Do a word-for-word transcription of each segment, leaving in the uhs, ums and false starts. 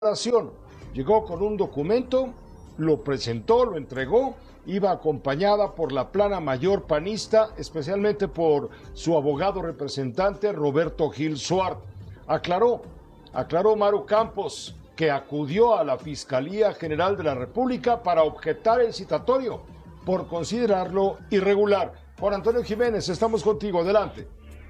Nación. Llegó con un documento, lo presentó, lo entregó, iba acompañada por la plana mayor panista, especialmente por su abogado representante Roberto Gil Suart. Aclaró, aclaró Maru Campos que acudió a la Fiscalía General de la República para objetar el citatorio por considerarlo irregular. Juan Antonio Jiménez, estamos contigo, adelante.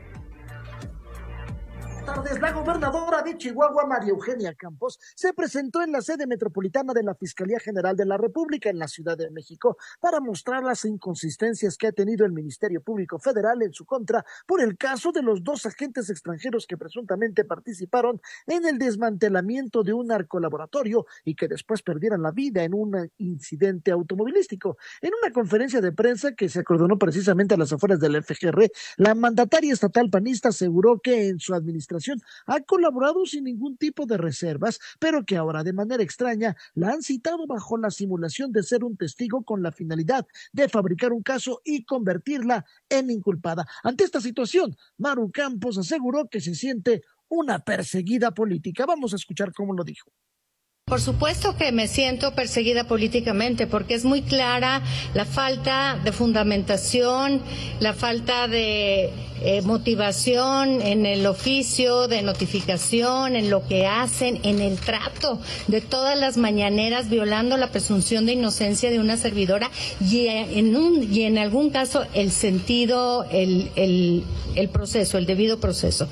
Tardes, la gobernadora de Chihuahua, María Eugenia Campos, se presentó en la sede metropolitana de la Fiscalía General de la República en la Ciudad de México para mostrar las inconsistencias que ha tenido el Ministerio Público Federal en su contra por el caso de los dos agentes extranjeros que presuntamente participaron en el desmantelamiento de un narcolaboratorio y que después perdieron la vida en un incidente automovilístico. En una conferencia de prensa que se acordonó precisamente a las afueras del F G R, la mandataria estatal panista aseguró que en su administración ha colaborado sin ningún tipo de reservas, pero que ahora de manera extraña la han citado bajo la simulación de ser un testigo con la finalidad de fabricar un caso y convertirla en inculpada. Ante esta situación, Maru Campos aseguró que se siente una perseguida política. Vamos a escuchar cómo lo dijo. Por supuesto que me siento perseguida políticamente porque es muy clara la falta de fundamentación, la falta de eh, motivación en el oficio, de notificación, en lo que hacen, en el trato de todas las mañaneras, violando la presunción de inocencia de una servidora y en, un, y en algún caso el sentido, el, el, el proceso, el debido proceso.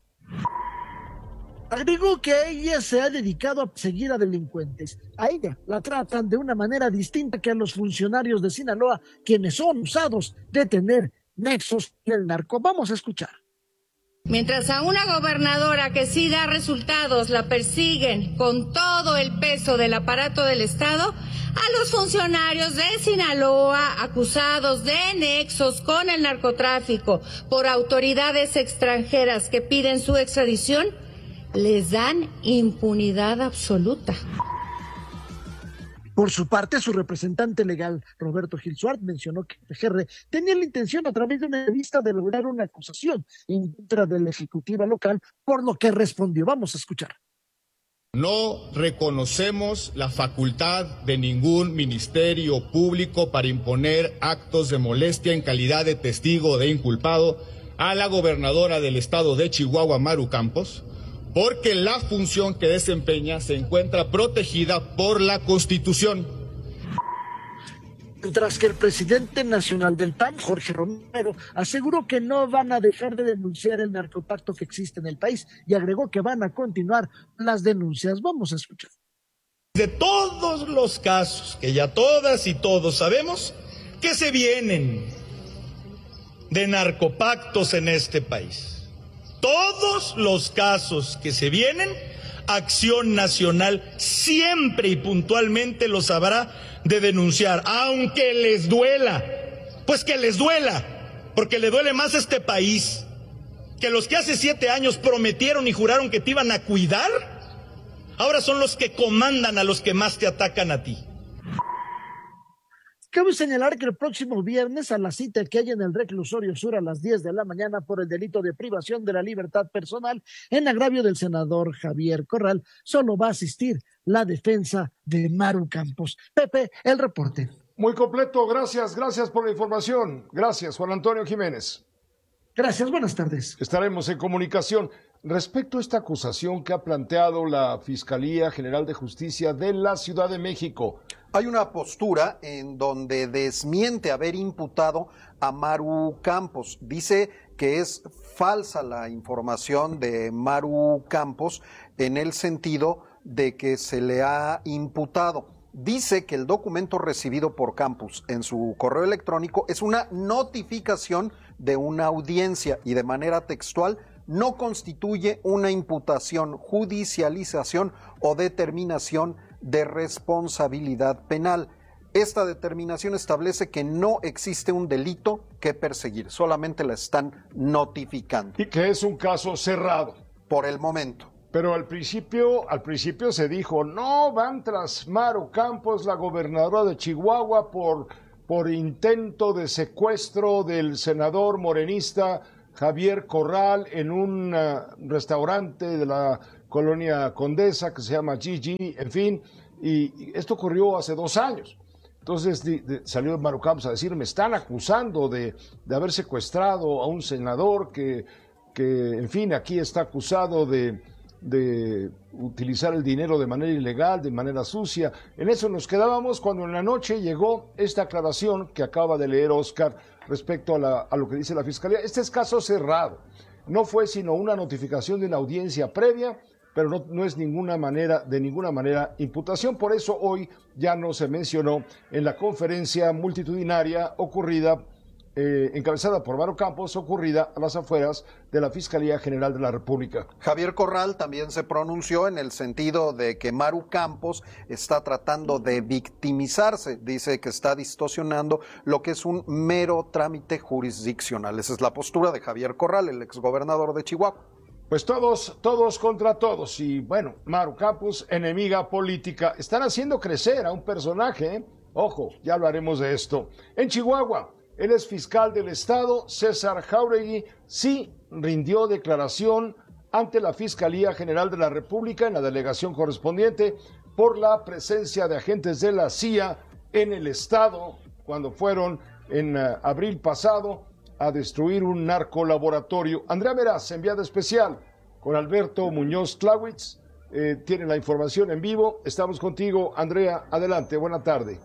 Agregó que ella se ha dedicado a perseguir a delincuentes. A ella la tratan de una manera distinta que a los funcionarios de Sinaloa, quienes son usados de tener nexos en el narco. Vamos a escuchar. Mientras a una gobernadora que sí da resultados la persiguen con todo el peso del aparato del Estado, a los funcionarios de Sinaloa acusados de nexos con el narcotráfico por autoridades extranjeras que piden su extradición, les dan impunidad absoluta. Por su parte, su representante legal, Roberto Gil Suart, mencionó que F G R tenía la intención a través de una revista de lograr una acusación en contra de la ejecutiva local, por lo que respondió. Vamos a escuchar. No reconocemos la facultad de ningún ministerio público para imponer actos de molestia en calidad de testigo o de inculpado a la gobernadora del estado de Chihuahua, Maru Campos, porque la función que desempeña se encuentra protegida por la Constitución. Mientras que el presidente nacional del P A N, Jorge Romero, aseguró que no van a dejar de denunciar el narcopacto que existe en el país y agregó que van a continuar las denuncias. Vamos a escuchar. De todos los casos que ya todas y todos sabemos que se vienen de narcopactos en este país, todos los casos que se vienen, Acción Nacional siempre y puntualmente los habrá de denunciar, aunque les duela, pues que les duela, porque le duele más a este país, que los que hace siete años prometieron y juraron que te iban a cuidar, ahora son los que comandan a los que más te atacan a ti. Cabe señalar que el próximo viernes, a la cita que hay en el Reclusorio Sur a las diez de la mañana por el delito de privación de la libertad personal en agravio del senador Javier Corral, solo va a asistir la defensa de Maru Campos. Pepe, el reporte. Muy completo, gracias, gracias por la información. Gracias, Juan Antonio Jiménez. Gracias, buenas tardes. Estaremos en comunicación. Respecto a esta acusación que ha planteado la Fiscalía General de Justicia de la Ciudad de México, hay una postura en donde desmiente haber imputado a Maru Campos. Dice que es falsa la información de Maru Campos en el sentido de que se le ha imputado. Dice que el documento recibido por Campos en su correo electrónico es una notificación de una audiencia y de manera textual no constituye una imputación, judicialización o determinación de responsabilidad penal. Esta determinación establece que no existe un delito que perseguir, solamente la están notificando. Y que es un caso cerrado. Por el momento. Pero al principio, al principio se dijo, no, van tras Maru Campos, la gobernadora de Chihuahua, por, por intento de secuestro del senador morenista Javier Corral en un uh, restaurante de la Colonia Condesa, que se llama Gigi, en fin, y, y esto ocurrió hace dos años. Entonces de, de, salió Maru Campos a decir, me están acusando de, de haber secuestrado a un senador que, que, en fin, aquí está acusado de, de utilizar el dinero de manera ilegal, de manera sucia. En eso nos quedábamos cuando en la noche llegó esta aclaración que acaba de leer Oscar respecto a, la, a lo que dice la Fiscalía. Este es caso cerrado. No fue sino una notificación de una audiencia previa, pero no, no es ninguna manera, de ninguna manera imputación. Por eso hoy ya no se mencionó en la conferencia multitudinaria ocurrida, eh, encabezada por Maru Campos, ocurrida a las afueras de la Fiscalía General de la República. Javier Corral también se pronunció en el sentido de que Maru Campos está tratando de victimizarse. Dice que está distorsionando lo que es un mero trámite jurisdiccional. Esa es la postura de Javier Corral, el exgobernador de Chihuahua. Pues todos, todos contra todos. Y bueno, Maru Campos, enemiga política. Están haciendo crecer a un personaje, ¿eh? Ojo, ya hablaremos de esto. En Chihuahua, el exfiscal del Estado, César Jáuregui, sí rindió declaración ante la Fiscalía General de la República en la delegación correspondiente por la presencia de agentes de la C I A en el Estado cuando fueron en uh, abril pasado a destruir un narcolaboratorio. Andrea Meraz, enviada especial, con Alberto Muñoz Clawitz, eh, tiene la información en vivo. Estamos contigo, Andrea, adelante, buena tarde.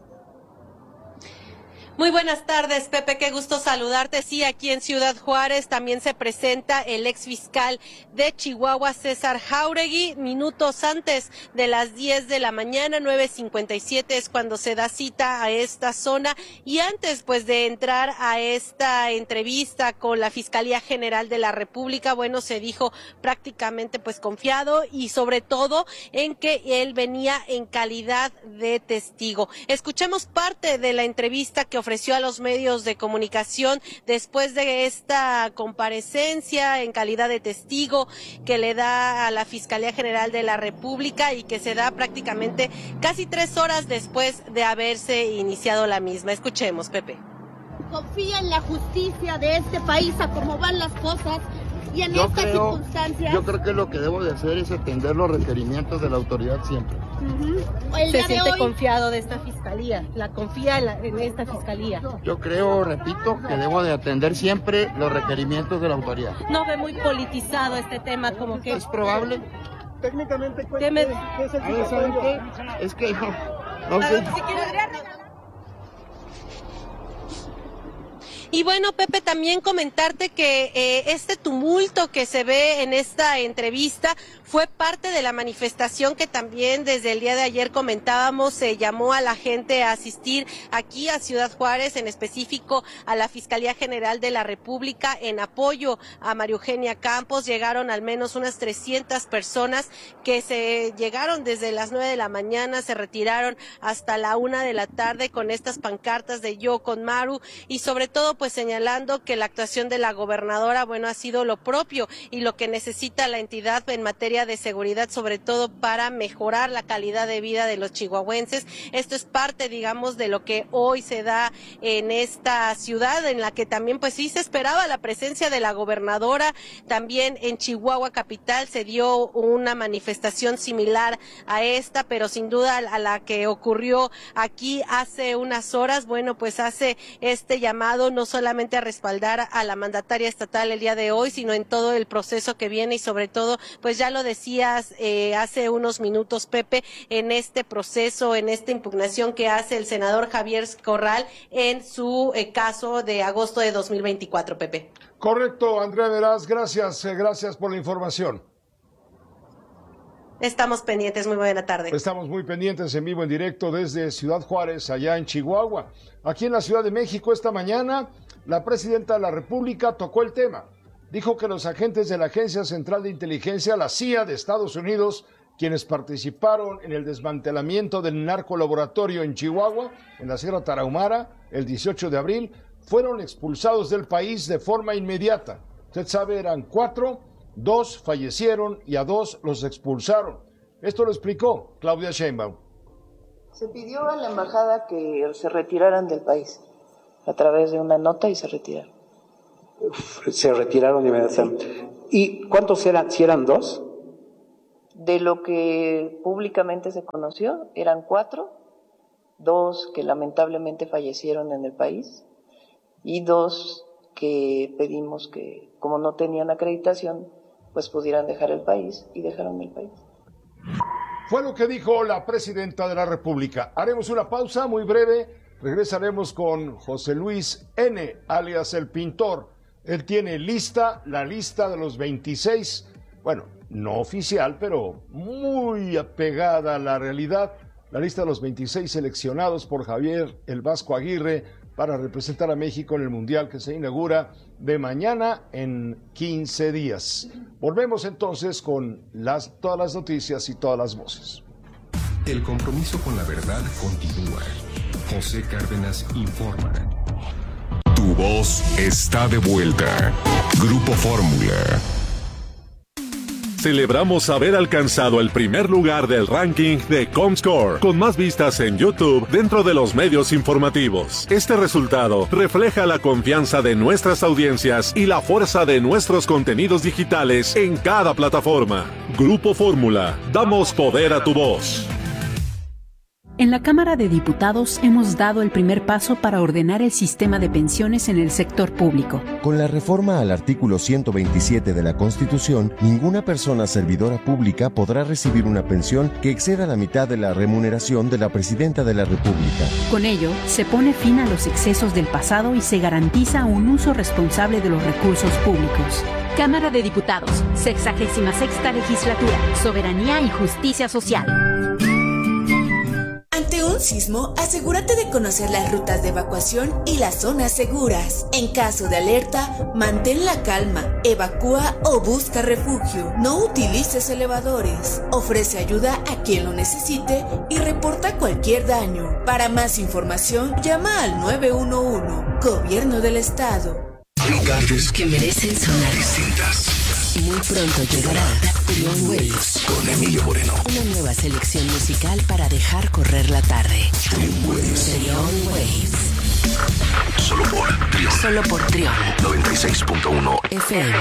Muy buenas tardes, Pepe, qué gusto saludarte. Sí, aquí en Ciudad Juárez también se presenta el ex fiscal de Chihuahua, César Jáuregui, minutos antes de las diez de la mañana, nueve cincuenta y siete es cuando se da cita a esta zona, y antes pues de entrar a esta entrevista con la Fiscalía General de la República, bueno, se dijo prácticamente pues confiado y sobre todo en que él venía en calidad de testigo. Escuchemos parte de la entrevista que ofreció a los medios de comunicación después de esta comparecencia en calidad de testigo que le da a la Fiscalía General de la República y que se da prácticamente casi tres horas después de haberse iniciado la misma. Escuchemos, Pepe. Confía en la justicia de este país a cómo van las cosas y en yo estas creo, circunstancias. Yo creo que lo que debo de hacer es atender los requerimientos de la autoridad siempre. Uh-huh. El ¿Se día siente de hoy, confiado de esta fiscalía? ¿La confía en, la, en esta fiscalía? Yo creo, repito, que debo de atender siempre los requerimientos de la autoridad. ¿No ve muy politizado este tema como que...? Es probable. Técnicamente, ¿Qué me... ¿qué es el A ver, ¿saben qué? Es que no, no A sé. ver, si quiere regalar. Y bueno, Pepe, también comentarte que eh, este tumulto que se ve en esta entrevista fue parte de la manifestación que también desde el día de ayer comentábamos, se llamó a la gente a asistir aquí a Ciudad Juárez, en específico a la Fiscalía General de la República, en apoyo a María Eugenia Campos. Llegaron al menos unas trescientas personas que se llegaron desde las nueve de la mañana, se retiraron hasta la una de la tarde con estas pancartas de Yo con Maru, y sobre todo pues señalando que la actuación de la gobernadora, bueno, ha sido lo propio y lo que necesita la entidad en materia de seguridad, sobre todo para mejorar la calidad de vida de los chihuahuenses. Esto es parte, digamos, de lo que hoy se da en esta ciudad, en la que también pues sí se esperaba la presencia de la gobernadora. También en Chihuahua capital se dio una manifestación similar a esta, pero sin duda a la que ocurrió aquí hace unas horas. Bueno, pues hace este llamado no solamente a respaldar a la mandataria estatal el día de hoy, sino en todo el proceso que viene, y sobre todo, pues ya lo decías eh, hace unos minutos, Pepe, en este proceso, en esta impugnación que hace el senador Javier Corral en su eh, caso de agosto de dos mil veinticuatro, Pepe. Correcto, Andrea Meraz, gracias, eh, gracias por la información. Estamos pendientes, muy buena tarde. Estamos muy pendientes en vivo, en directo desde Ciudad Juárez, allá en Chihuahua. Aquí en la Ciudad de México esta mañana, la presidenta de la República tocó el tema. Dijo que los agentes de la Agencia Central de Inteligencia, la C I A de Estados Unidos, quienes participaron en el desmantelamiento del narcolaboratorio en Chihuahua, en la Sierra Tarahumara, el dieciocho de abril, fueron expulsados del país de forma inmediata. Usted sabe, eran cuatro, dos fallecieron y a dos los expulsaron. Esto lo explicó Claudia Sheinbaum. Se pidió a la embajada que se retiraran del país a través de una nota y se retiraron. Se retiraron inmediatamente. ¿Y cuántos eran? ¿Si eran dos? De lo que públicamente se conoció, eran cuatro, dos que lamentablemente fallecieron en el país y dos que pedimos que, como no tenían acreditación, pues pudieran dejar el país, y dejaron el país. Fue lo que dijo la presidenta de la República. Haremos una pausa muy breve, regresaremos con José Luis N., alias El Pintor. Él tiene lista, la lista de los veintiséis, bueno, no oficial, pero muy apegada a la realidad, la lista de los veintiséis seleccionados por Javier El Vasco Aguirre para representar a México en el Mundial que se inaugura de mañana en quince días. Volvemos entonces con las, todas las noticias y todas las voces. El compromiso con la verdad continúa. José Cárdenas informa. Tu voz está de vuelta. Grupo Fórmula. Celebramos haber alcanzado el primer lugar del ranking de Comscore, con más vistas en YouTube dentro de los medios informativos. Este resultado refleja la confianza de nuestras audiencias y la fuerza de nuestros contenidos digitales en cada plataforma. Grupo Fórmula, damos poder a tu voz. En la Cámara de Diputados hemos dado el primer paso para ordenar el sistema de pensiones en el sector público. Con la reforma al artículo ciento veintisiete de la Constitución, ninguna persona servidora pública podrá recibir una pensión que exceda la mitad de la remuneración de la Presidenta de la República. Con ello, se pone fin a los excesos del pasado y se garantiza un uso responsable de los recursos públicos. Cámara de Diputados, sexagésima sexta legislatura, soberanía y justicia social. Ante un sismo, asegúrate de conocer las rutas de evacuación y las zonas seguras. En caso de alerta, mantén la calma, evacúa o busca refugio. No utilices elevadores. Ofrece ayuda a quien lo necesite y reporta cualquier daño. Para más información, llama al nueve uno uno. Gobierno del Estado. Lugares que merecen sonar distintas. Muy pronto llegará Trion Waves con Emilio Moreno. Una nueva selección musical para dejar correr la tarde. Trion Waves. Trion Waves. Solo por Trion. Solo por Trion. noventa y seis punto uno F M.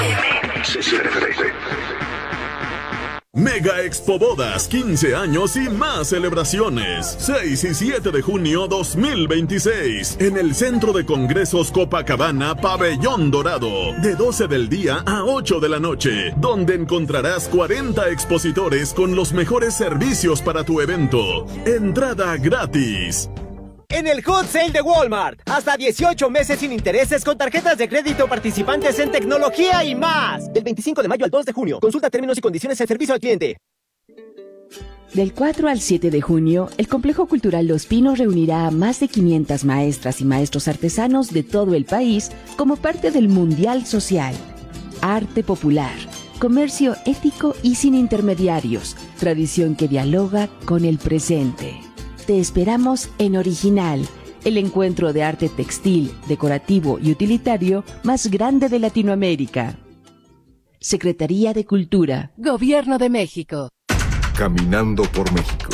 Mega Expo Bodas, quince años y más celebraciones. seis y siete de junio dos mil veintiséis. En el Centro de Congresos Copacabana, Pabellón Dorado. De doce del día a ocho de la noche. Donde encontrarás cuarenta expositores con los mejores servicios para tu evento. Entrada gratis. En el Hot Sale de Walmart, hasta dieciocho meses sin intereses con tarjetas de crédito participantes en tecnología y más. Del veinticinco de mayo al dos de junio. Consulta términos y condiciones en servicio al cliente. Del cuatro al siete de junio, el Complejo Cultural Los Pinos reunirá a más de quinientas maestras y maestros artesanos de todo el país como parte del Mundial Social. Arte popular, comercio ético y sin intermediarios, tradición que dialoga con el presente. Te esperamos en Original, el encuentro de arte textil, decorativo y utilitario más grande de Latinoamérica. Secretaría de Cultura. Gobierno de México. Caminando por México.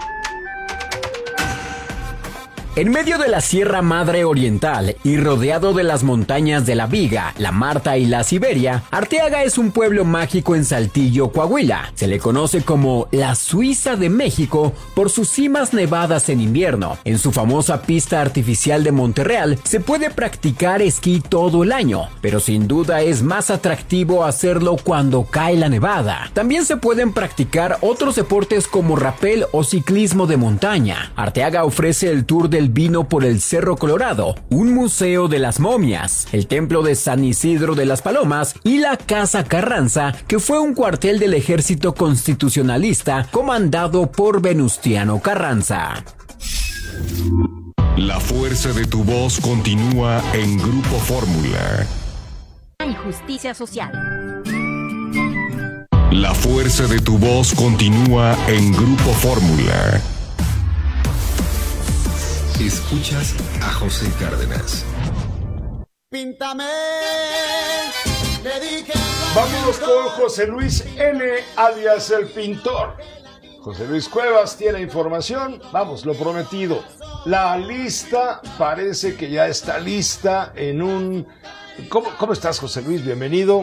En medio de la Sierra Madre Oriental y rodeado de las montañas de la Viga, la Marta y la Siberia, Arteaga es un pueblo mágico en Saltillo, Coahuila. Se le conoce como la Suiza de México por sus cimas nevadas en invierno. En su famosa pista artificial de Monterreal se puede practicar esquí todo el año, pero sin duda es más atractivo hacerlo cuando cae la nevada. También se pueden practicar otros deportes como rapel o ciclismo de montaña. Arteaga ofrece el tour del vino por el Cerro Colorado, un museo de las momias, el templo de San Isidro de las Palomas y la Casa Carranza, que fue un cuartel del ejército constitucionalista comandado por Venustiano Carranza. La fuerza de tu voz continúa en Grupo Fórmula. Y justicia social. La fuerza de tu voz continúa en Grupo Fórmula. Escuchas a José Cárdenas. Píntame. Vámonos con José Luis N., alias El Pintor. José Luis Cuevas tiene información. Vamos, lo prometido. La lista parece que ya está lista en un... ¿Cómo, cómo estás, José Luis? Bienvenido.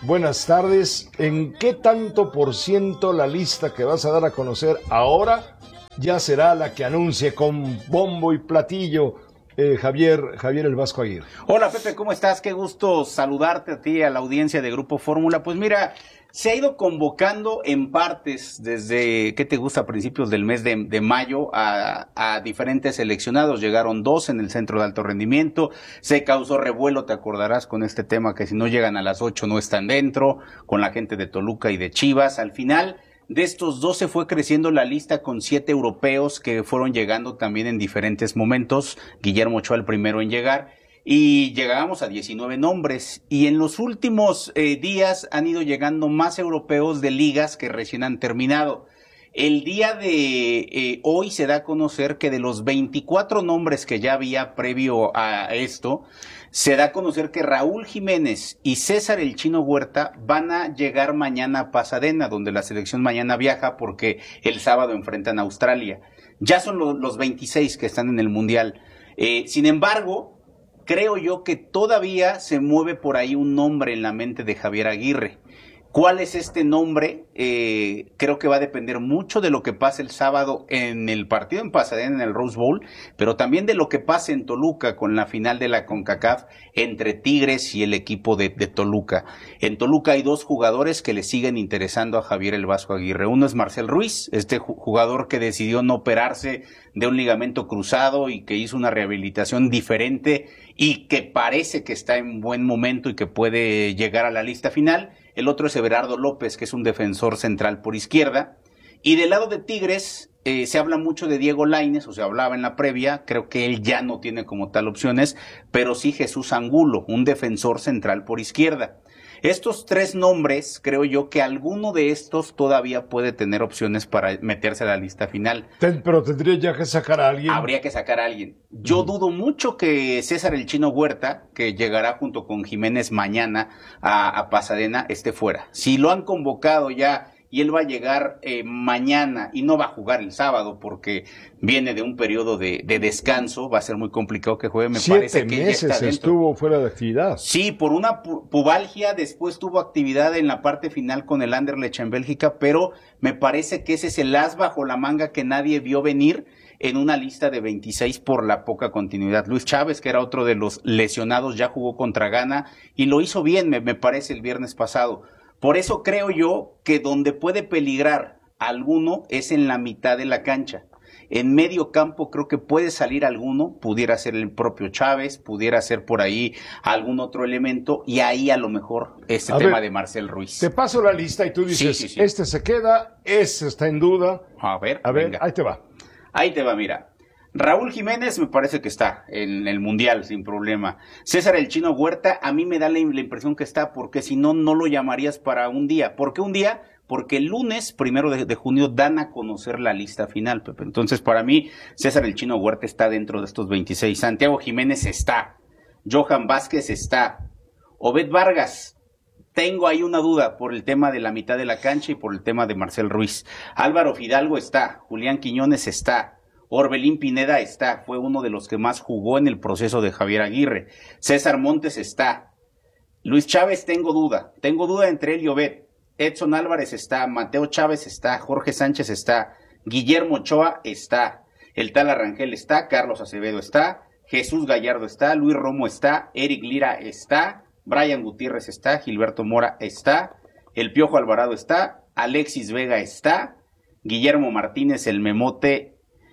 buenas tardes. ¿En qué tanto por ciento la lista que vas a dar a conocer ahora ya será la que anuncie con bombo y platillo eh, Javier, Javier el Vasco Aguirre? Hola Pepe, ¿cómo estás? Qué gusto saludarte a ti, a la audiencia de Grupo Fórmula. Pues mira, se ha ido convocando en partes desde, ¿qué te gusta?, a principios del mes de, de mayo a, a diferentes seleccionados. Llegaron dos en el centro de alto rendimiento, se causó revuelo, te acordarás, con este tema que si no llegan a las ocho no están dentro, con la gente de Toluca y de Chivas. Al final de estos dos se fue creciendo la lista con siete europeos que fueron llegando también en diferentes momentos. Guillermo Ochoa el primero en llegar. Y llegábamos a diecinueve nombres, y en los últimos eh, días han ido llegando más europeos de ligas que recién han terminado. El día de eh, hoy se da a conocer que de los veinticuatro nombres que ya había previo a esto, se da a conocer que Raúl Jiménez y César el Chino Huerta van a llegar mañana a Pasadena, donde la selección mañana viaja porque el sábado enfrentan a Australia. Ya son lo, los veintiséis que están en el Mundial. Eh, sin embargo, creo yo que todavía se mueve por ahí un nombre en la mente de Javier Aguirre. ¿Cuál es este nombre? Eh, creo que va a depender mucho de lo que pase el sábado en el partido en Pasadena, en el Rose Bowl, pero también de lo que pase en Toluca con la final de la CONCACAF entre Tigres y el equipo de, de Toluca. En Toluca hay dos jugadores que le siguen interesando a Javier el Vasco Aguirre. Uno es Marcel Ruiz, este jugador que decidió no operarse de un ligamento cruzado y que hizo una rehabilitación diferente y que parece que está en buen momento y que puede llegar a la lista final. El otro es Everardo López, que es un defensor central por izquierda. Y del lado de Tigres, eh, se habla mucho de Diego Lainez, o se hablaba en la previa, creo que él ya no tiene como tal opciones, pero sí Jesús Angulo, un defensor central por izquierda. Estos tres nombres, creo yo que alguno de estos todavía puede tener opciones para meterse a la lista final. Ten, pero tendría ya que sacar a alguien. Habría que sacar a alguien. Yo mm. dudo mucho que César el Chino Huerta, que llegará junto con Jiménez mañana a, a Pasadena, esté fuera. Si lo han convocado ya y él va a llegar eh, mañana y no va a jugar el sábado porque viene de un periodo de, de descanso, va a ser muy complicado que juegue, me Siete parece que meses ya está estuvo fuera de actividad. Sí, por una pu- pubalgia, después tuvo actividad en la parte final con el Anderlecht en Bélgica, pero me parece que ese es el as bajo la manga que nadie vio venir en una lista de veintiséis por la poca continuidad. Luis Chávez, que era otro de los lesionados, ya jugó contra Ghana y lo hizo bien, me, me parece, el viernes pasado. Por eso creo yo que donde puede peligrar alguno es en la mitad de la cancha. En medio campo creo que puede salir alguno, pudiera ser el propio Chávez, pudiera ser por ahí algún otro elemento, y ahí a lo mejor este a tema ver, de Marcel Ruiz. Te paso la lista y tú dices, sí, sí, sí. Este se queda, este está en duda. A ver, a ver, venga. ahí te va. Ahí te va, mira. Raúl Jiménez me parece que está en el Mundial sin problema. César el Chino Huerta, a mí me da la, la impresión que está, porque si no, no lo llamarías para un día. ¿Por qué un día? Porque el lunes, primero de, de junio, dan a conocer la lista final, Pepe. Entonces, para mí, César el Chino Huerta está dentro de estos veintiséis. Santiago Jiménez está. Johan Vázquez está. Obed Vargas, tengo ahí una duda por el tema de la mitad de la cancha y por el tema de Marcel Ruiz. Álvaro Fidalgo está. Julián Quiñones está. Orbelín Pineda está, fue uno de los que más jugó en el proceso de Javier Aguirre. César Montes está. Luis Chávez tengo duda, tengo duda entre él y Obed. Edson Álvarez está, Mateo Chávez está, Jorge Sánchez está, Guillermo Ochoa está, el Tal Arrangel está, Carlos Acevedo está, Jesús Gallardo está, Luis Romo está, Eric Lira está, Brian Gutiérrez está, Gilberto Mora está, el Piojo Alvarado está, Alexis Vega está, Guillermo Martínez, el Memote,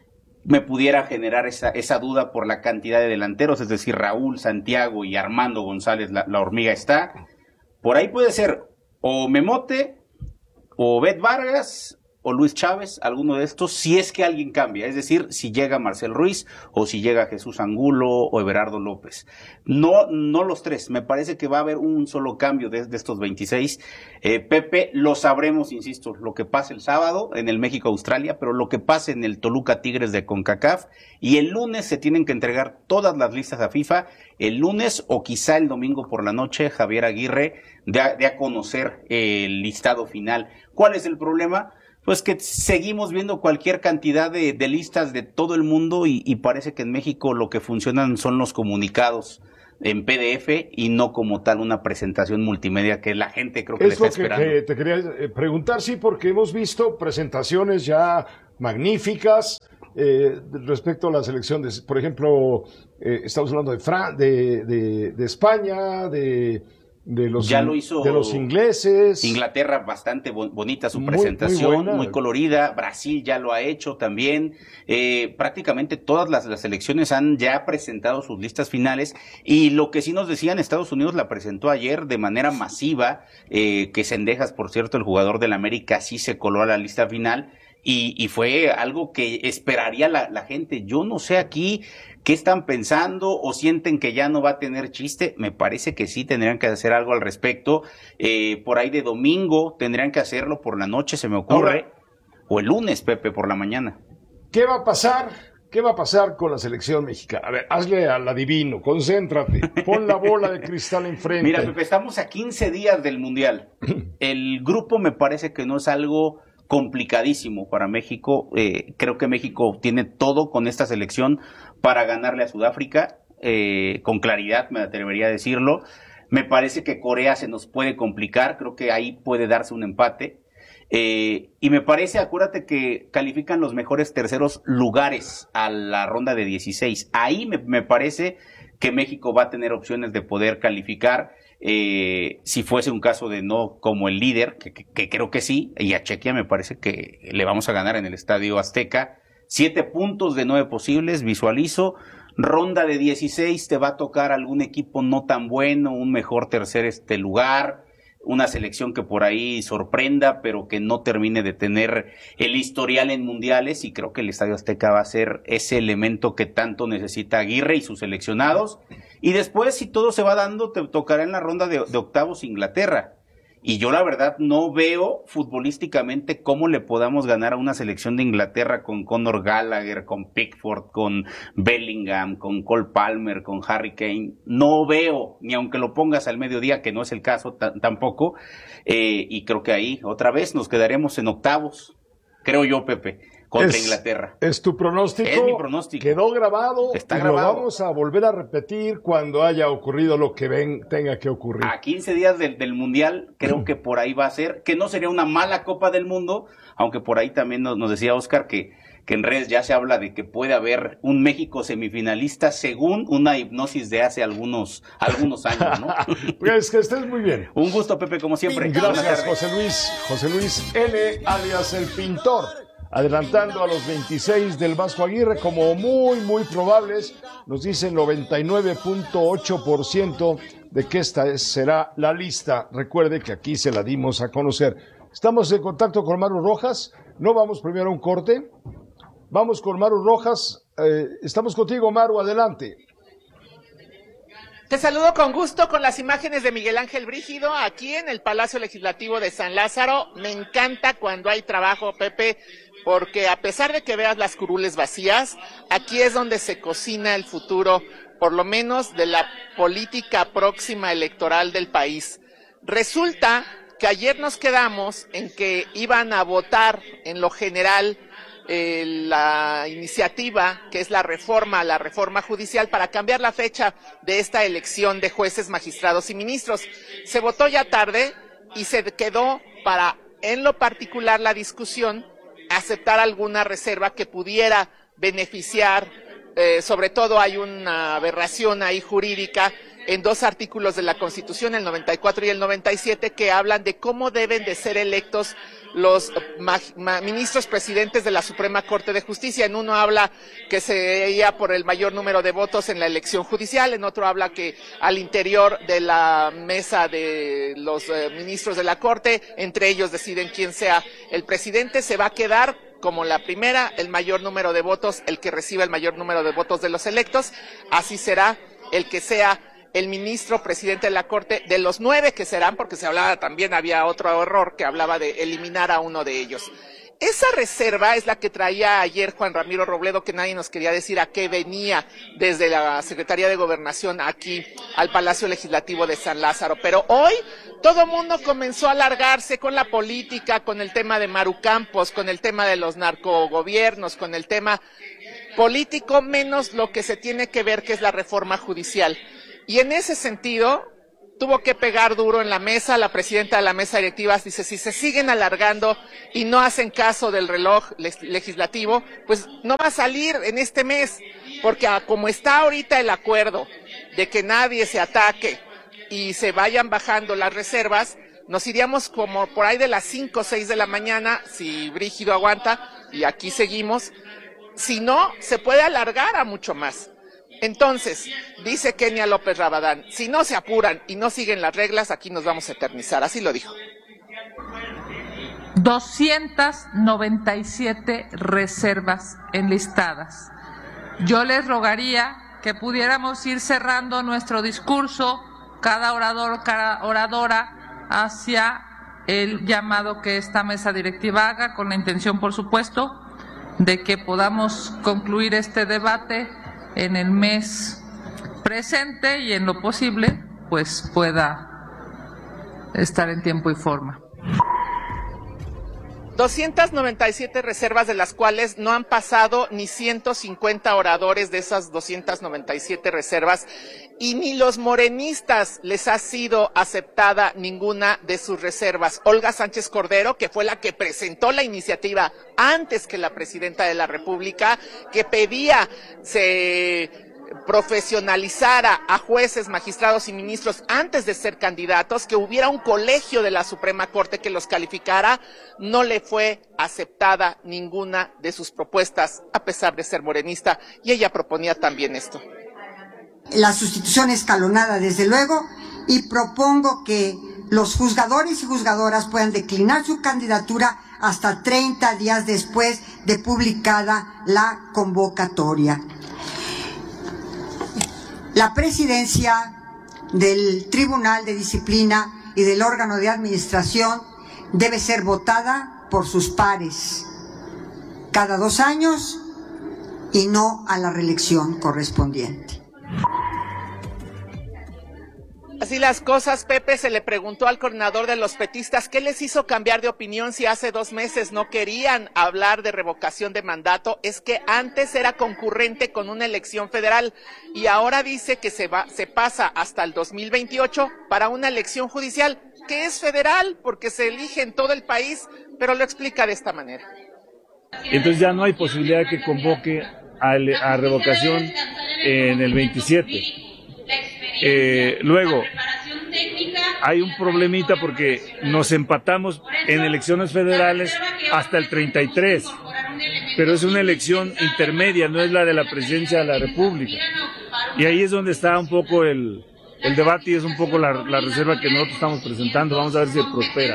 me pudiera generar esa, esa duda por la cantidad de delanteros, es decir, Raúl, Santiago y Armando González, la, la hormiga está. Por ahí puede ser o Memote, o Obed Vargas, o Luis Chávez, alguno de estos, si es que alguien cambia, es decir, si llega Marcel Ruiz, o si llega Jesús Angulo, o Everardo López. No, no los tres, me parece que va a haber un solo cambio de, de estos veintiséis. Eh, Pepe, lo sabremos, insisto, lo que pase el sábado en el México-Australia, pero lo que pase en el Toluca Tigres de CONCACAF, y el lunes se tienen que entregar todas las listas a FIFA, el lunes o quizá el domingo por la noche, Javier Aguirre de a, de a conocer el listado final. ¿Cuál es el problema? Pues que seguimos viendo cualquier cantidad de, de listas de todo el mundo y, y parece que en México lo que funcionan son los comunicados en P D F y no como tal una presentación multimedia que la gente creo que es le está lo que, esperando. que te quería eh, preguntar, sí, porque hemos visto presentaciones ya magníficas eh, respecto a la selección de, por ejemplo, eh, estamos hablando de, Fran de, de, de España, de, de los ya lo hizo de los ingleses. Inglaterra, bastante bo bonita su muy, presentación, muy, muy colorida. Brasil ya lo ha hecho también. Eh, prácticamente todas las, las selecciones han ya presentado sus listas finales, y lo que sí nos decían, Estados Unidos la presentó ayer de manera masiva, eh, que Cendejas, por cierto, el jugador del América, sí se coló a la lista final. Y, y fue algo que esperaría la, la gente. Yo no sé aquí qué están pensando o sienten que ya no va a tener chiste. Me parece que sí tendrían que hacer algo al respecto. Eh, por ahí de domingo tendrían que hacerlo por la noche, se me ocurre. Ahora, o el lunes, Pepe, por la mañana. ¿Qué va a pasar? ¿Qué va a pasar con la selección mexicana? A ver, hazle al adivino, concéntrate, pon la bola de cristal enfrente. Mira, Pepe, estamos a quince días del Mundial. El grupo me parece que no es algo complicadísimo para México. Eh, creo que México tiene todo con esta selección para ganarle a Sudáfrica, eh, con claridad me atrevería a decirlo. Me parece que Corea se nos puede complicar, creo que ahí puede darse un empate. Eh, y me parece, acuérdate que califican los mejores terceros lugares a la ronda de dieciséis. Ahí me, me parece que México va a tener opciones de poder calificar. Eh, si fuese un caso de no como el líder, que, que, que creo que sí, y a Chequia me parece que le vamos a ganar en el Estadio Azteca. Siete puntos de nueve posibles, visualizo. Ronda de dieciséis, te va a tocar algún equipo no tan bueno, un mejor tercer este lugar, una selección que por ahí sorprenda, pero que no termine de tener el historial en mundiales, y creo que el Estadio Azteca va a ser ese elemento que tanto necesita Aguirre y sus seleccionados. Y después, si todo se va dando, te tocará en la ronda de, de octavos Inglaterra. Y yo la verdad no veo futbolísticamente cómo le podamos ganar a una selección de Inglaterra con Conor Gallagher, con Pickford, con Bellingham, con Cole Palmer, con Harry Kane. No veo, ni aunque lo pongas al mediodía, que no es el caso tampoco. Eh, y creo que ahí otra vez nos quedaremos en octavos, creo yo, Pepe. Contra es, Inglaterra. ¿Es tu pronóstico? Es mi pronóstico. Quedó grabado. Está y grabado. Lo vamos a volver a repetir cuando haya ocurrido lo que ven, tenga que ocurrir. A quince días del, del Mundial, creo que por ahí va a ser, que no sería una mala Copa del Mundo, aunque por ahí también nos, nos decía Oscar que, que en redes ya se habla de que puede haber un México semifinalista según una hipnosis de hace algunos, algunos años, ¿no? Pues que estés muy bien. Un gusto, Pepe, como siempre. Gracias, José Luis. José Luis N., alias El Pintor. Adelantando a los veintiséis del Vasco Aguirre como muy, muy probables, nos dicen noventa y nueve punto ocho por ciento de que esta es, será la lista. Recuerde que aquí se la dimos a conocer. Estamos en contacto con Maru Rojas. No vamos primero a un corte. Vamos con Maru Rojas. Eh, estamos contigo, Maru, adelante. Te saludo con gusto con las imágenes de Miguel Ángel Brígido aquí en el Palacio Legislativo de San Lázaro. Me encanta cuando hay trabajo, Pepe, porque a pesar de que veas las curules vacías, aquí es donde se cocina el futuro, por lo menos de la política próxima electoral del país. Resulta que ayer nos quedamos en que iban a votar en lo general Eh, la iniciativa que es la reforma, la reforma judicial para cambiar la fecha de esta elección de jueces, magistrados y ministros. Se votó ya tarde y se quedó para, en lo particular, la discusión, aceptar alguna reserva que pudiera beneficiar, eh, sobre todo hay una aberración ahí jurídica en dos artículos de la Constitución, el noventa y cuatro y el noventa y siete, que hablan de cómo deben de ser electos los ministros presidentes de la Suprema Corte de Justicia. En uno habla que se iba por el mayor número de votos en la elección judicial, en otro habla que al interior de la mesa de los eh, ministros de la Corte, entre ellos deciden quién sea el presidente. Se va a quedar como la primera, el mayor número de votos, el que reciba el mayor número de votos de los electos. Así será el que sea el ministro presidente de la Corte, de los nueve que serán, porque se hablaba también, había otro error que hablaba de eliminar a uno de ellos. Esa reserva es la que traía ayer Juan Ramiro Robledo, que nadie nos quería decir a qué venía desde la Secretaría de Gobernación aquí al Palacio Legislativo de San Lázaro. Pero hoy todo el mundo comenzó a alargarse con la política, con el tema de Maru Campos, con el tema de los narcogobiernos, con el tema político, menos lo que se tiene que ver, que es la reforma judicial. Y en ese sentido, tuvo que pegar duro en la mesa. La presidenta de la mesa directiva dice, si se siguen alargando y no hacen caso del reloj legislativo, pues no va a salir en este mes, porque como está ahorita el acuerdo de que nadie se ataque y se vayan bajando las reservas, nos iríamos como por ahí de las cinco o seis de la mañana, si Brígido aguanta, y aquí seguimos. Si no, se puede alargar a mucho más. Entonces, dice Kenia López Rabadán, si no se apuran y no siguen las reglas, aquí nos vamos a eternizar. Así lo dijo. doscientas noventa y siete reservas enlistadas. Yo les rogaría que pudiéramos ir cerrando nuestro discurso, cada orador, cada oradora, hacia el llamado que esta mesa directiva haga, con la intención, por supuesto, de que podamos concluir este debate en el mes presente y en lo posible, pues pueda estar en tiempo y forma. doscientas noventa y siete reservas, de las cuales no han pasado ni ciento cincuenta oradores de esas doscientas noventa y siete reservas, y ni los morenistas les ha sido aceptada ninguna de sus reservas. Olga Sánchez Cordero, que fue la que presentó la iniciativa antes que la presidenta de la República, que pedía se profesionalizara a jueces, magistrados y ministros antes de ser candidatos, que hubiera un colegio de la Suprema Corte que los calificara, no le fue aceptada ninguna de sus propuestas, a pesar de ser morenista, y ella proponía también esto. La sustitución escalonada, desde luego, y propongo que los juzgadores y juzgadoras puedan declinar su candidatura hasta treinta días después de publicada la convocatoria. La presidencia del Tribunal de Disciplina y del órgano de administración debe ser votada por sus pares cada dos años y no a la reelección correspondiente. Así las cosas, Pepe. Se le preguntó al coordinador de los petistas qué les hizo cambiar de opinión si hace dos meses no querían hablar de revocación de mandato. Es que antes era concurrente con una elección federal y ahora dice que se va, se pasa hasta el dos mil veintiocho para una elección judicial que es federal porque se elige en todo el país, pero lo explica de esta manera. Entonces ya no hay posibilidad de que convoque a, a revocación en el veintisiete. Eh, luego, hay un problemita porque nos empatamos en elecciones federales hasta el treinta y tres, pero es una elección intermedia, no es la de la presidencia de la República. Y ahí es donde está un poco el, el debate y es un poco la, la reserva que nosotros estamos presentando. Vamos a ver si prospera.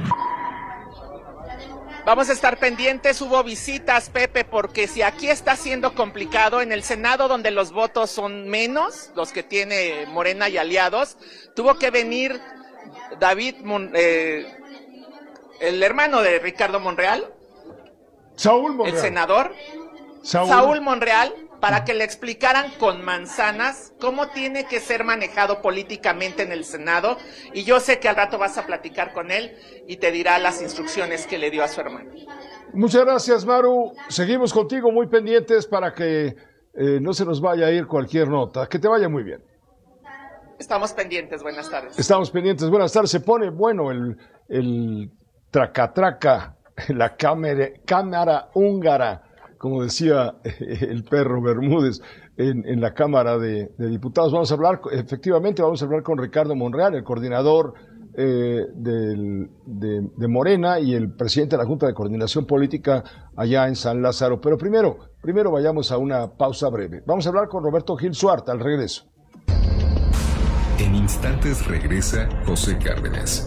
Vamos a estar pendientes. Hubo visitas, Pepe, porque si aquí está siendo complicado, en el Senado, donde los votos son menos, los que tiene Morena y aliados, tuvo que venir David, Mon, eh, el hermano de Ricardo Monreal, Saúl Monreal, el senador, Saúl, Saúl Monreal, para que le explicaran con manzanas cómo tiene que ser manejado políticamente en el Senado, y yo sé que al rato vas a platicar con él y te dirá las instrucciones que le dio a su hermano. Muchas gracias, Maru. Seguimos contigo muy pendientes para que eh, no se nos vaya a ir cualquier nota. Que te vaya muy bien. Estamos pendientes, buenas tardes. Estamos pendientes, buenas tardes. Se pone bueno el, el traca-traca, la cámara, cámara húngara, como decía el perro Bermúdez, en, en la Cámara de, de Diputados. Vamos a hablar, efectivamente, vamos a hablar con Ricardo Monreal, el coordinador eh, del, de, de Morena y el presidente de la Junta de Coordinación Política allá en San Lázaro. Pero primero, primero vayamos a una pausa breve. Vamos a hablar con Roberto Gil Suarta al regreso. En instantes regresa José Cárdenas.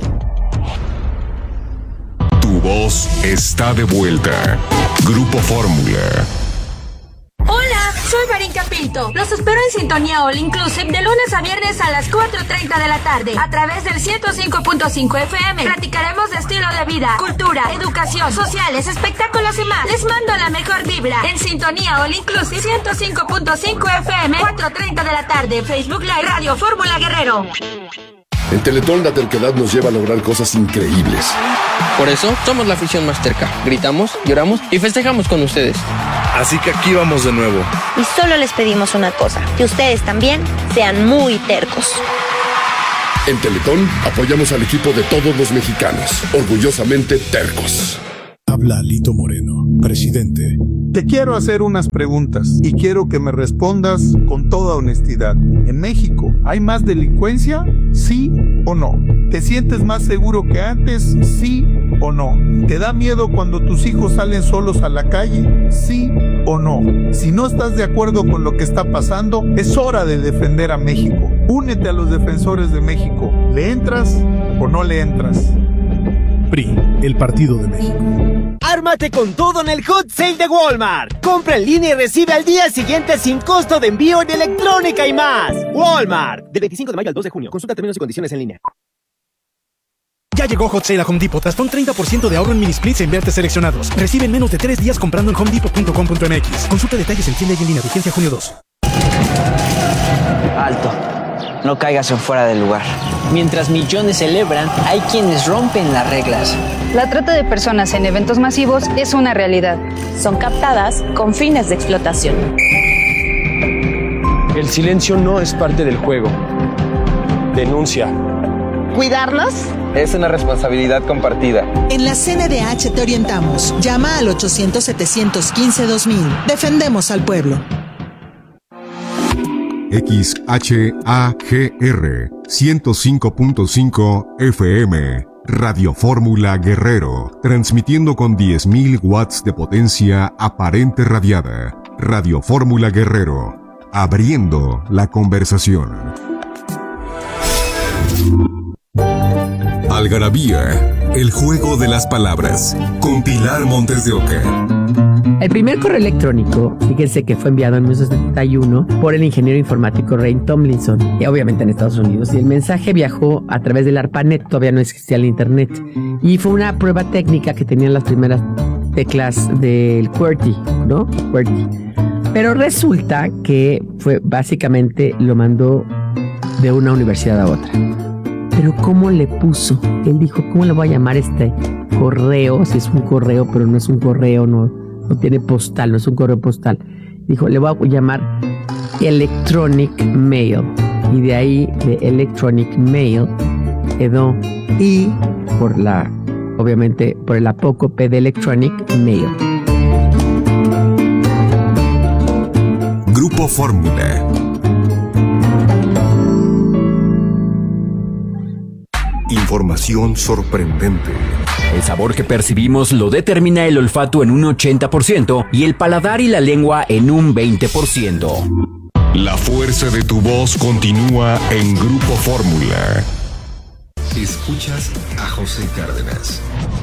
Tu voz está de vuelta. Grupo Fórmula. Hola, soy Marinka Pinto. Los espero en Sintonía All Inclusive de lunes a viernes a las cuatro treinta de la tarde a través del ciento cinco punto cinco F M. Platicaremos de estilo de vida, cultura, educación, sociales, espectáculos y más. Les mando la mejor vibra en Sintonía All Inclusive ciento cinco punto cinco F M, cuatro treinta de la tarde, Facebook Live, Radio Fórmula Guerrero. En Teletón la terquedad nos lleva a lograr cosas increíbles. Por eso somos la afición más terca. Gritamos, lloramos y festejamos con ustedes. Así que aquí vamos de nuevo. Y solo les pedimos una cosa, que ustedes también sean muy tercos. En Teletón apoyamos al equipo de todos los mexicanos, orgullosamente tercos. Habla Alito Moreno, presidente. Te quiero hacer unas preguntas y quiero que me respondas con toda honestidad. ¿En México hay más delincuencia? ¿Sí o no? ¿Te sientes más seguro que antes? ¿Sí o no? ¿Te da miedo cuando tus hijos salen solos a la calle? ¿Sí o no? Si no estás de acuerdo con lo que está pasando, es hora de defender a México. Únete a los defensores de México. ¿Le entras o no le entras? P R I, el Partido de México. ¡Ármate con todo en el Hot Sale de Walmart! Compra en línea y recibe al día siguiente sin costo de envío en electrónica y más. Walmart. Del veinticinco de mayo al dos de junio. Consulta términos y condiciones en línea. Ya llegó Hot Sale a Home Depot. Hasta un treinta por ciento de ahorro en mini splits en vertes seleccionados. Recibe en menos de tres días comprando en home depot punto com punto m x. Consulta detalles en tienda y en línea. Vigencia junio dos. Alto. No caigas en fuera del lugar. Mientras millones celebran, hay quienes rompen las reglas. La trata de personas en eventos masivos es una realidad. Son captadas con fines de explotación. El silencio no es parte del juego. Denuncia. ¿Cuidarlos? Es una responsabilidad compartida. En la C N D H te orientamos. Llama al ochocientos, setecientos quince, dos mil. Defendemos al pueblo. X H A G R ciento cinco punto cinco F M Radio Fórmula Guerrero, transmitiendo con diez mil watts de potencia aparente radiada. Radio Fórmula Guerrero, abriendo la conversación. Algarabía, el juego de las palabras, con Pilar Montes de Oca. El primer correo electrónico, fíjense que fue enviado en mil novecientos setenta y uno por el ingeniero informático Ray Tomlinson, y obviamente en Estados Unidos, y el mensaje viajó a través del ARPANET, todavía no existía el internet, y fue una prueba técnica que tenían las primeras teclas del QWERTY, ¿no? QWERTY. Pero resulta que fue básicamente lo mandó de una universidad a otra. Pero ¿cómo le puso? Él dijo, ¿cómo le voy a llamar este correo? Si es un correo, pero no es un correo, no, no tiene postal, no es un correo postal. Dijo, le voy a llamar Electronic Mail. Y de ahí, de Electronic Mail, quedó I por la, obviamente, por el apócope de Electronic Mail. Grupo Fórmula. Información sorprendente. El sabor que percibimos lo determina el olfato en un ochenta por ciento y el paladar y la lengua en un veinte por ciento. La fuerza de tu voz continúa en Grupo Fórmula. Escuchas a José Cárdenas.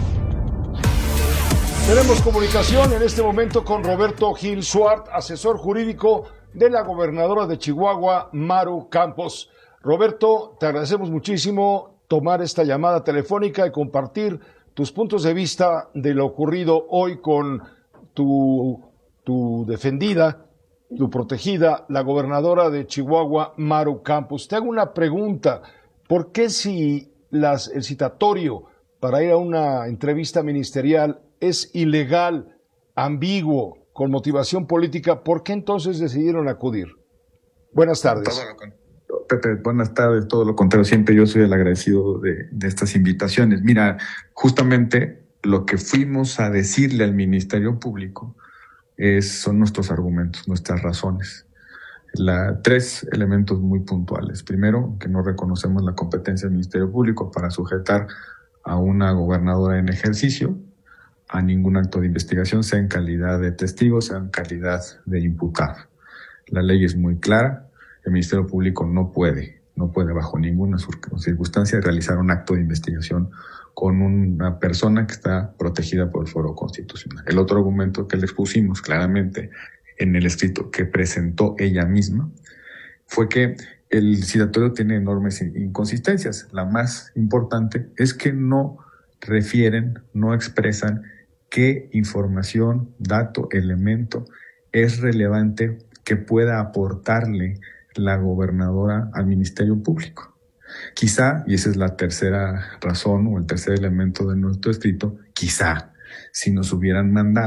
Tenemos comunicación en este momento con Roberto Gil Suart, asesor jurídico de la gobernadora de Chihuahua, Maru Campos. Roberto, te agradecemos muchísimo tomar esta llamada telefónica y compartir tus puntos de vista de lo ocurrido hoy con tu, tu defendida, tu protegida, la gobernadora de Chihuahua, Maru Campos. Te hago una pregunta. ¿Por qué si las, el citatorio para ir a una entrevista ministerial es ilegal, ambiguo, con motivación política, por qué entonces decidieron acudir? Buenas tardes. Pepe, buenas tardes, todo lo contrario, siempre yo soy el agradecido de, de estas invitaciones. Mira, justamente lo que fuimos a decirle al Ministerio Público es, son nuestros argumentos, nuestras razones. La, tres elementos muy puntuales. Primero, que no reconocemos la competencia del Ministerio Público para sujetar a una gobernadora en ejercicio a ningún acto de investigación, sea en calidad de testigo, sea en calidad de imputado. La ley es muy clara. El Ministerio Público no puede, no puede bajo ninguna circunstancia realizar un acto de investigación con una persona que está protegida por el Foro Constitucional. El otro argumento que le expusimos claramente en el escrito que presentó ella misma fue que el citatorio tiene enormes inconsistencias. La más importante es que no refieren, no expresan qué información, dato, elemento es relevante que pueda aportarle la gobernadora al Ministerio Público. Quizá, y esa es la tercera razón o el tercer elemento de nuestro escrito, quizá si nos hubieran mandado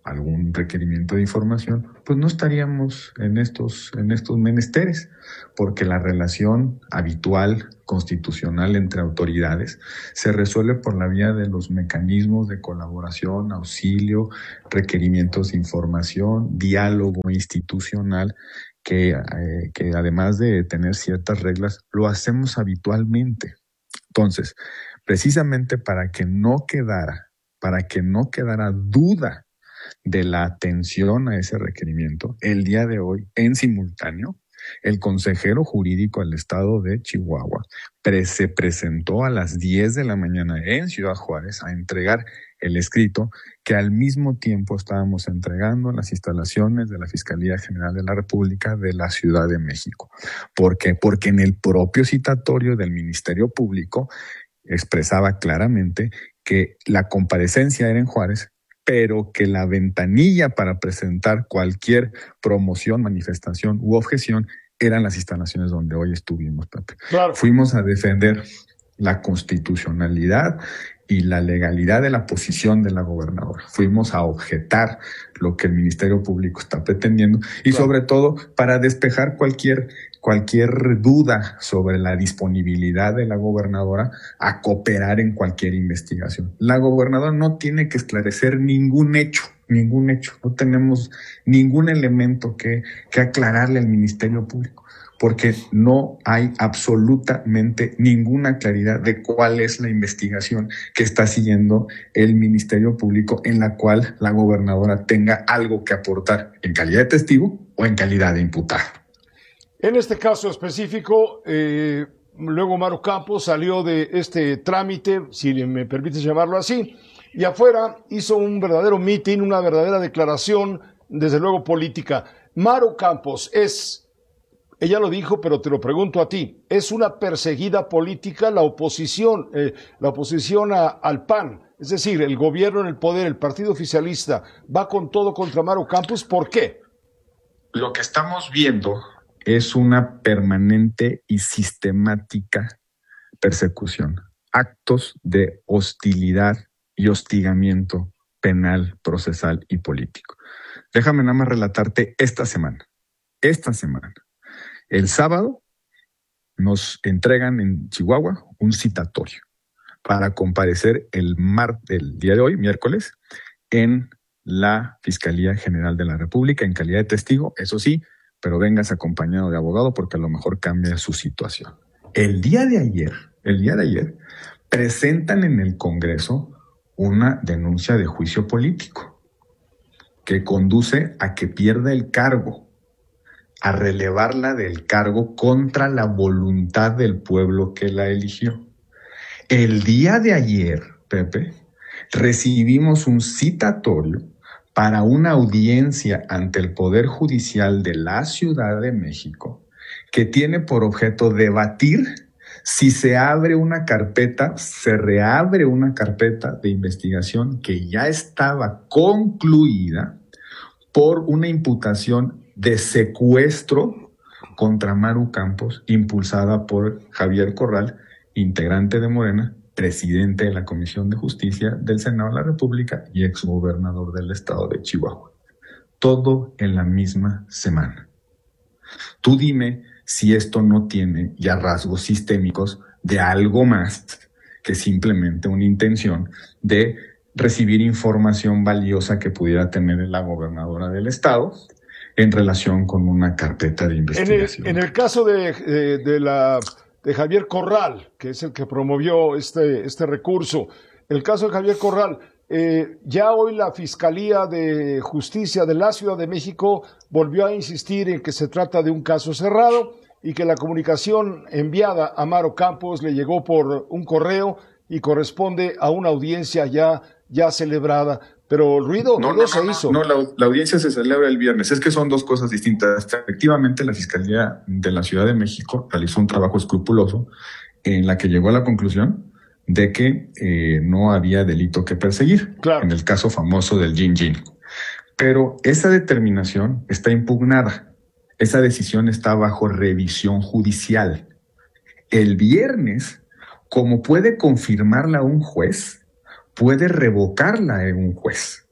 algún requerimiento de información, pues no estaríamos en estos, en estos menesteres, porque la relación habitual, constitucional entre autoridades se resuelve por la vía de los mecanismos de colaboración, auxilio, requerimientos de información, diálogo institucional, que, eh, que además de tener ciertas reglas, lo hacemos habitualmente. Entonces, precisamente para que no quedara, para que no quedara duda de la atención a ese requerimiento, el día de hoy, en simultáneo, el consejero jurídico del estado de Chihuahua pre- se presentó a las diez de la mañana en Ciudad Juárez a entregar el escrito que al mismo tiempo estábamos entregando en las instalaciones de la Fiscalía General de la República de la Ciudad de México. ¿Por qué? Porque en el propio citatorio del Ministerio Público expresaba claramente que la comparecencia era en Juárez, pero que la ventanilla para presentar cualquier promoción, manifestación u objeción eran las instalaciones donde hoy estuvimos, Pepe. Claro. Fuimos a defender la constitucionalidad y la legalidad de la posición de la gobernadora. Fuimos a objetar lo que el Ministerio Público está pretendiendo y claro, sobre todo para despejar cualquier cualquier duda sobre la disponibilidad de la gobernadora a cooperar en cualquier investigación. La gobernadora no tiene que esclarecer ningún hecho, ningún hecho. No tenemos ningún elemento que, que aclararle al Ministerio Público, porque no hay absolutamente ninguna claridad de cuál es la investigación que está siguiendo el Ministerio Público en la cual la gobernadora tenga algo que aportar en calidad de testigo o en calidad de imputada. En este caso específico, eh, luego Maru Campos salió de este trámite, si me permites llamarlo así, y afuera hizo un verdadero meeting, una verdadera declaración, desde luego política. Maru Campos es, ella lo dijo, pero te lo pregunto a ti, ¿es una perseguida política la oposición, eh, la oposición a, al P A N? Es decir, el gobierno en el poder, el partido oficialista, va con todo contra Maru Campos. ¿Por qué? Lo que estamos viendo es una permanente y sistemática persecución, actos de hostilidad y hostigamiento penal, procesal y político. Déjame nada más relatarte esta semana. Esta semana, el sábado, nos entregan en Chihuahua un citatorio para comparecer el, mar, el día de hoy, miércoles, en la Fiscalía General de la República en calidad de testigo, eso sí, pero vengas acompañado de abogado porque a lo mejor cambia su situación. El día de ayer, el día de ayer, presentan en el Congreso una denuncia de juicio político que conduce a que pierda el cargo, a relevarla del cargo contra la voluntad del pueblo que la eligió. El día de ayer, Pepe, recibimos un citatorio para una audiencia ante el Poder Judicial de la Ciudad de México que tiene por objeto debatir si se abre una carpeta, se reabre una carpeta de investigación que ya estaba concluida por una imputación de secuestro contra Maru Campos, impulsada por Javier Corral, integrante de Morena, presidente de la Comisión de Justicia del Senado de la República y exgobernador del estado de Chihuahua. Todo en la misma semana. Tú dime si esto no tiene ya rasgos sistémicos de algo más que simplemente una intención de recibir información valiosa que pudiera tener la gobernadora del estado en relación con una carpeta de investigación. En el, en el caso de, de, de la... de Javier Corral, que es el que promovió este, este recurso. El caso de Javier Corral, eh, ya hoy la Fiscalía de Justicia de la Ciudad de México volvió a insistir en que se trata de un caso cerrado y que la comunicación enviada a Maru Campos le llegó por un correo y corresponde a una audiencia ya, ya celebrada. Pero ruido no, no, no se no, hizo. No, la, la audiencia se celebra el viernes. Es que son dos cosas distintas. Efectivamente, la Fiscalía de la Ciudad de México realizó un trabajo escrupuloso en la que llegó a la conclusión de que eh, no había delito que perseguir, claro, en el caso famoso del Jin Jin. Pero esa determinación está impugnada. Esa decisión está bajo revisión judicial. El viernes, como puede confirmarla un juez, puede revocarla en un juez.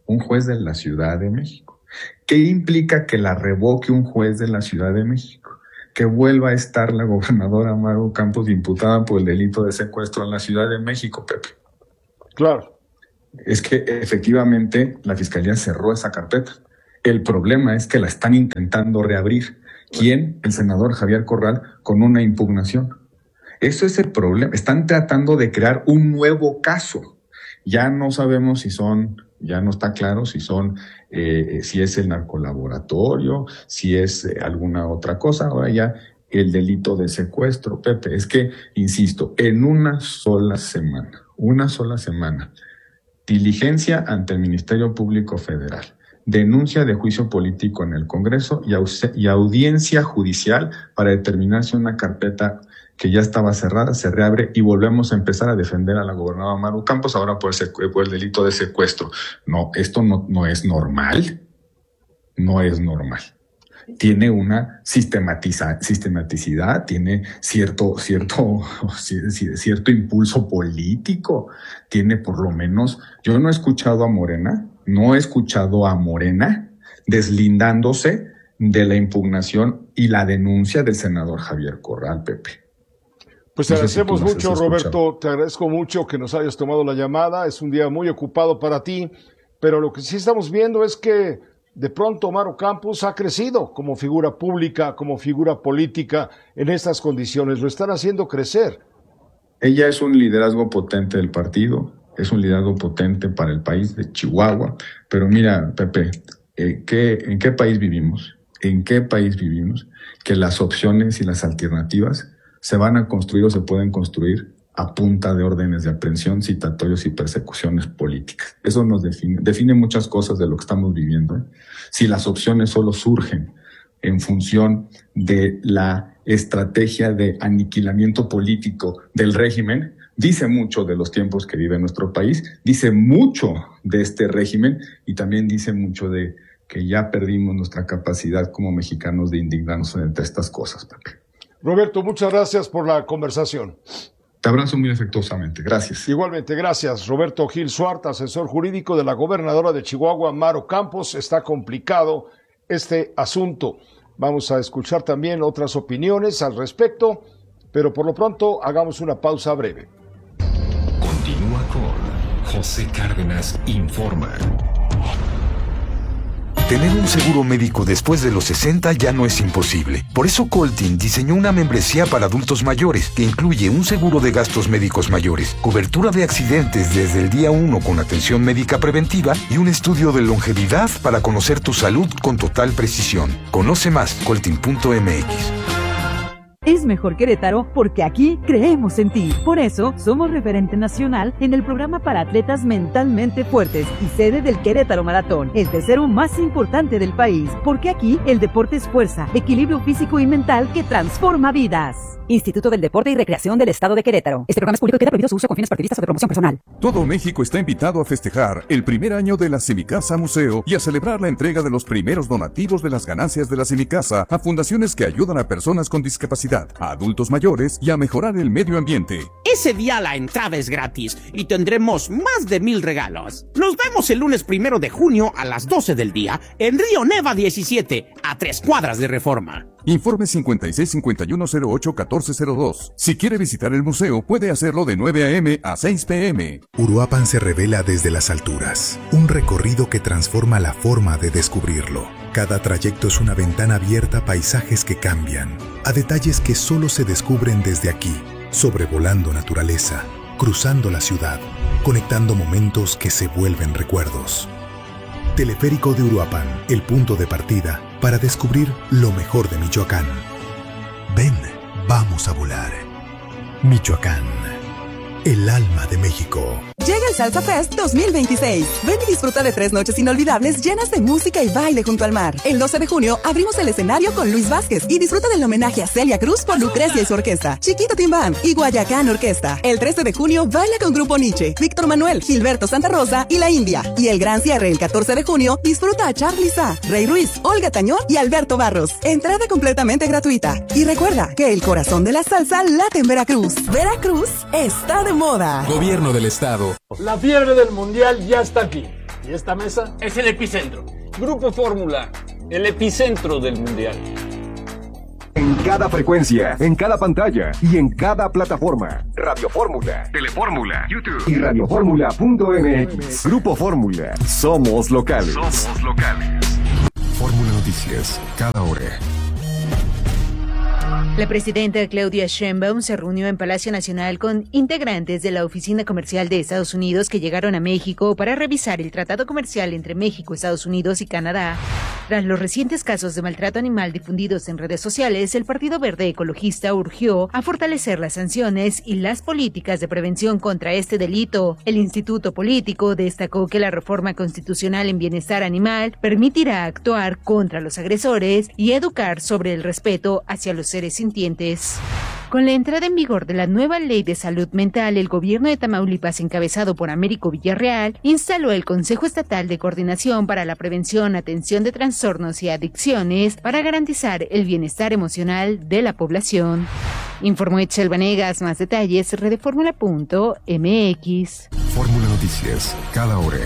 un juez de la Ciudad de México. ¿Qué implica que la revoque un juez de la Ciudad de México? Que vuelva a estar la gobernadora Maru Campos imputada por el delito de secuestro en la Ciudad de México, Pepe. Claro. Es que efectivamente la Fiscalía cerró esa carpeta. El problema es que la están intentando reabrir. ¿Quién? El senador Javier Corral con una impugnación. Eso es el problema. Están tratando de crear un nuevo caso. Ya no sabemos si son, ya no está claro si son, eh, si es el narcolaboratorio, si es eh, alguna otra cosa. Ahora ya el delito de secuestro, Pepe. Es que, insisto, en una sola semana, una sola semana, diligencia ante el Ministerio Público Federal, denuncia de juicio político en el Congreso y, au- y audiencia judicial para determinar si una carpeta que ya estaba cerrada se reabre y volvemos a empezar a defender a la gobernadora Maru Campos ahora por el, secu- por el delito de secuestro. No, esto no, no es normal. No es normal. Tiene una sistematiza, sistematicidad, tiene cierto, cierto, cierto impulso político, tiene por lo menos, yo no he escuchado a Morena, no he escuchado a Morena deslindándose de la impugnación y la denuncia del senador Javier Corral, Pepe. Pues te No sé si agradecemos tú las mucho, has Roberto, escuchado. te agradezco mucho que nos hayas tomado la llamada, es un día muy ocupado para ti, pero lo que sí estamos viendo es que de pronto Maru Campos ha crecido como figura pública, como figura política en estas condiciones, lo están haciendo crecer. Ella es un liderazgo potente del partido, es un liderazgo potente para el país de Chihuahua, pero mira, Pepe, eh, ¿qué, ¿en qué país vivimos? ¿En qué país vivimos? Que las opciones y las alternativas se van a construir o se pueden construir a punta de órdenes de aprehensión, citatorios y persecuciones políticas. Eso nos define, define muchas cosas de lo que estamos viviendo, ¿eh? Si las opciones solo surgen en función de la estrategia de aniquilamiento político del régimen, dice mucho de los tiempos que vive nuestro país, dice mucho de este régimen y también dice mucho de que ya perdimos nuestra capacidad como mexicanos de indignarnos ante estas cosas, Pepe. Roberto, muchas gracias por la conversación. Te abrazo muy afectuosamente. Gracias. Igualmente, gracias. Roberto Gil Suart, asesor jurídico de la gobernadora de Chihuahua, Maru Campos. Está complicado este asunto. Vamos a escuchar también otras opiniones al respecto, pero por lo pronto hagamos una pausa breve. Continúa con José Cárdenas Informa. Tener un seguro médico después de los sesenta ya no es imposible. Por eso Coltin diseñó una membresía para adultos mayores que incluye un seguro de gastos médicos mayores, cobertura de accidentes desde el día uno con atención médica preventiva y un estudio de longevidad para conocer tu salud con total precisión. Conoce más, coltin punto m x. Es mejor Querétaro porque aquí creemos en ti. Por eso, somos referente nacional en el programa para atletas mentalmente fuertes y sede del Querétaro Maratón, el tercero más importante del país. Porque aquí el deporte es fuerza, equilibrio físico y mental que transforma vidas. Instituto del Deporte y Recreación del Estado de Querétaro. Este programa es público y queda prohibido su uso con fines partidistas o de promoción personal. Todo México está invitado a festejar el primer año de la Semicasa Museo y a celebrar la entrega de los primeros donativos de las ganancias de la Semicasa a fundaciones que ayudan a personas con discapacidad, a adultos mayores y a mejorar el medio ambiente. Ese día la entrada es gratis y tendremos más de mil regalos. Nos vemos el lunes primero de junio a las doce del día en Río Neva diecisiete, a tres cuadras de Reforma. Informe cincuenta y seis cincuenta y uno cero ocho catorce cero dos. Si quiere visitar el museo, puede hacerlo de nueve a eme a seis pe eme. Uruapan se revela desde las alturas. Un recorrido que transforma la forma de descubrirlo. Cada trayecto es una ventana abierta a paisajes que cambian, a detalles que solo se descubren desde aquí, sobrevolando naturaleza, cruzando la ciudad, conectando momentos que se vuelven recuerdos. Teleférico de Uruapan, el punto de partida para descubrir lo mejor de Michoacán. Ven, vamos a volar. Michoacán, el alma de México. Llega el Salsa Fest dos mil veintiséis. Ven y disfruta de tres noches inolvidables llenas de música y baile junto al mar. El doce de junio abrimos el escenario con Luis Vázquez y disfruta del homenaje a Celia Cruz por Lucrecia y su orquesta, Chiquito Timbán y Guayacán Orquesta. El trece de junio baila con Grupo Nietzsche, Víctor Manuel, Gilberto Santa Rosa y La India. Y el gran cierre el catorce de junio disfruta a Charly Sa, Rey Ruiz, Olga Tañón y Alberto Barros. Entrada completamente gratuita. Y recuerda que el corazón de la salsa late en Veracruz. Veracruz está de moda. Gobierno del Estado. La fiebre del Mundial ya está aquí. Y esta mesa es el epicentro. Grupo Fórmula, el epicentro del mundial. En cada frecuencia, en cada pantalla y en cada plataforma. Radio Fórmula, Telefórmula, YouTube y radioformula punto m x. Grupo Fórmula, somos locales. Somos locales. Fórmula Noticias, cada hora. La presidenta Claudia Sheinbaum se reunió en Palacio Nacional con integrantes de la Oficina Comercial de Estados Unidos que llegaron a México para revisar el tratado comercial entre México, Estados Unidos y Canadá. Tras los recientes casos de maltrato animal difundidos en redes sociales, el Partido Verde Ecologista urgió a fortalecer las sanciones y las políticas de prevención contra este delito. El Instituto Político destacó que la reforma constitucional en bienestar animal permitirá actuar contra los agresores y educar sobre el respeto hacia los seres sintientes. Con la entrada en vigor de la nueva Ley de Salud Mental, el gobierno de Tamaulipas, encabezado por Américo Villarreal, instaló el Consejo Estatal de Coordinación para la Prevención, Atención de Trastornos y Adicciones para garantizar el bienestar emocional de la población. Informó Itzel Vanegas. Más detalles, redefórmula punto m x. Fórmula Noticias, cada hora.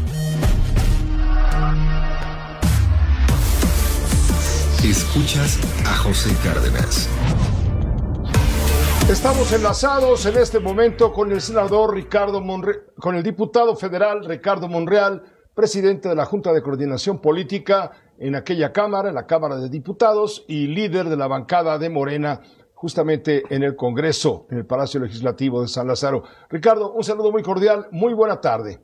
Escuchas a José Cárdenas. Estamos enlazados en este momento con el senador Ricardo Monreal, con el diputado federal Ricardo Monreal, presidente de la Junta de Coordinación Política en aquella Cámara, en la Cámara de Diputados, y líder de la bancada de Morena, justamente en el Congreso, en el Palacio Legislativo de San Lázaro. Ricardo, un saludo muy cordial, muy buena tarde.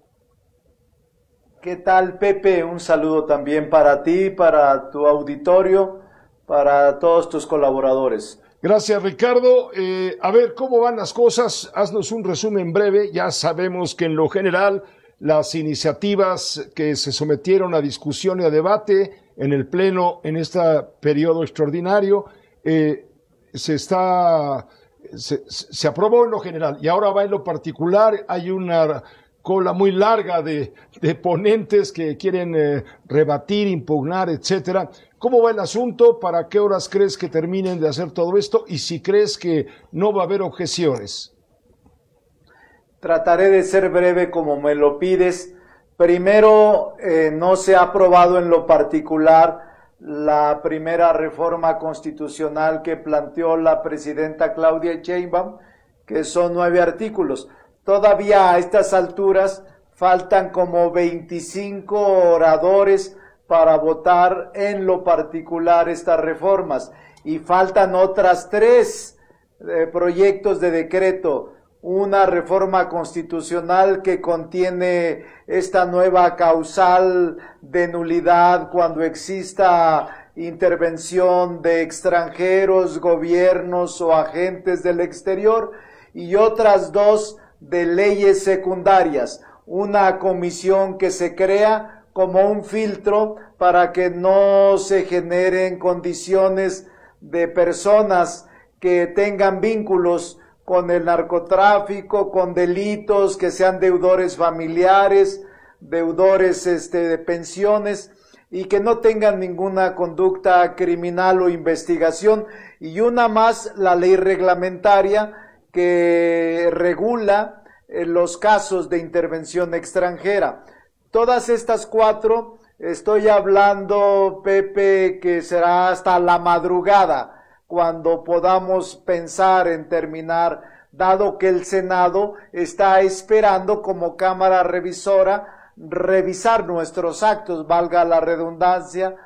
¿Qué tal, Pepe? Un saludo también para ti, para tu auditorio, para todos tus colaboradores. Gracias, Ricardo. Eh, a ver, ¿cómo van las cosas? Haznos un resumen breve. Ya sabemos que en lo general las iniciativas que se sometieron a discusión y a debate en el Pleno en este periodo extraordinario eh, se está se, se aprobó en lo general y ahora va en lo particular. Hay una cola muy larga de, de ponentes que quieren eh, rebatir, impugnar, etcétera. ¿Cómo va el asunto? ¿Para qué horas crees que terminen de hacer todo esto? Y si crees que no va a haber objeciones. Trataré de ser breve como me lo pides. Primero, eh, no se ha aprobado en lo particular la primera reforma constitucional que planteó la presidenta Claudia Sheinbaum, que son nueve artículos. Todavía a estas alturas faltan como veinticinco oradores para votar en lo particular estas reformas y faltan otras tres eh, proyectos de decreto, una reforma constitucional que contiene esta nueva causal de nulidad cuando exista intervención de extranjeros, gobiernos o agentes del exterior, y otras dos de leyes secundarias, una comisión que se crea como un filtro para que no se generen condiciones de personas que tengan vínculos con el narcotráfico, con delitos, que sean deudores familiares, deudores este, de pensiones y que no tengan ninguna conducta criminal o investigación. Y una más, la ley reglamentaria que regula eh, los casos de intervención extranjera. Todas estas cuatro, estoy hablando, Pepe, que será hasta la madrugada cuando podamos pensar en terminar, dado que el Senado está esperando como Cámara Revisora revisar nuestros actos, valga la redundancia,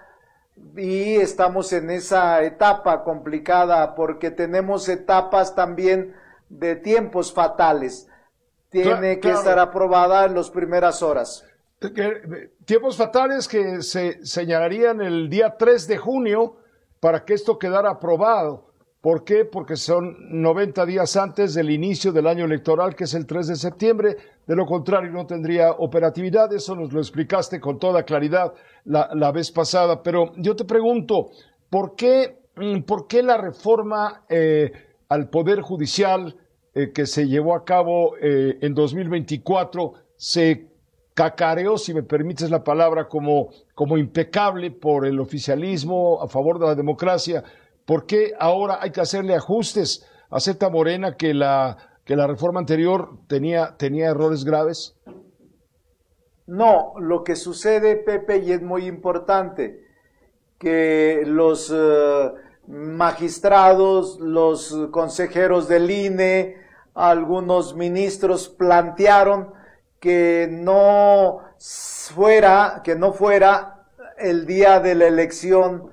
y estamos en esa etapa complicada porque tenemos etapas también de tiempos fatales. Tiene claro, que claro. estar aprobada en las primeras horas. Tiempos fatales que se señalarían el día tres de junio para que esto quedara aprobado. ¿Por qué? Porque son noventa días antes del inicio del año electoral, que es el tres de septiembre. De lo contrario, no tendría operatividad. Eso nos lo explicaste con toda claridad la, la vez pasada. Pero yo te pregunto, ¿por qué, por qué la reforma eh, al Poder Judicial eh, que se llevó a cabo eh, en dos mil veinticuatro se cacareó, si me permites la palabra, como, como impecable por el oficialismo a favor de la democracia? ¿Por qué ahora hay que hacerle ajustes? ¿Acepta Morena que la, que la reforma anterior tenía, tenía errores graves? No, lo que sucede, Pepe, y es muy importante, que los uh, magistrados, los consejeros del I N E, algunos ministros plantearon que no fuera, que no fuera el día de la elección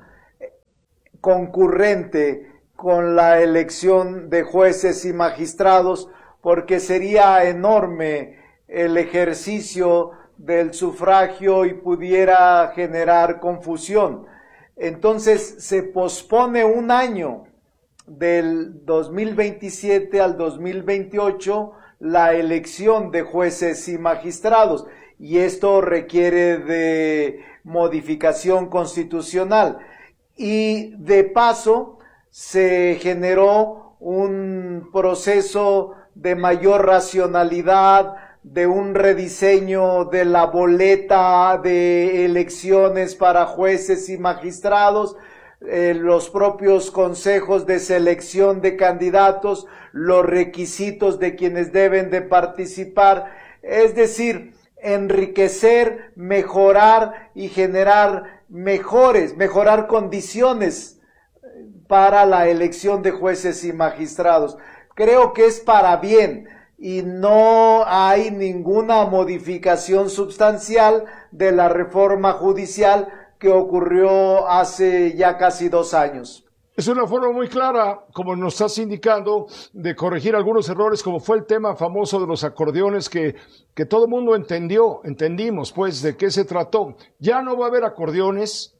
concurrente con la elección de jueces y magistrados, porque sería enorme el ejercicio del sufragio y pudiera generar confusión. Entonces se pospone un año, del dos mil veintisiete al dos mil veintiocho, la elección de jueces y magistrados, y esto requiere de modificación constitucional. Y de paso se generó un proceso de mayor racionalidad, de un rediseño de la boleta de elecciones para jueces y magistrados, eh, los propios consejos de selección de candidatos, los requisitos de quienes deben de participar, es decir, enriquecer, mejorar y generar mejores, mejorar condiciones para la elección de jueces y magistrados. Creo que es para bien y no hay ninguna modificación sustancial de la reforma judicial que ocurrió hace ya casi dos años. Es una forma muy clara, como nos estás indicando, de corregir algunos errores, como fue el tema famoso de los acordeones que, que todo el mundo entendió, entendimos pues de qué se trató. ¿Ya no va a haber acordeones?